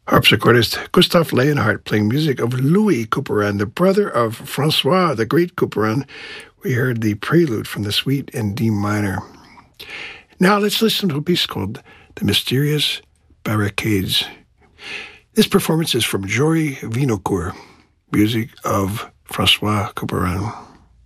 Harpsichordist Gustav Leonhardt playing music of Louis Couperin, the brother of Francois, the great Couperin. We heard the prelude from the suite in D minor. Now let's listen to a piece called The Mysterious Barricades. This performance is from Jory Vinocourt, music of Francois Couperin.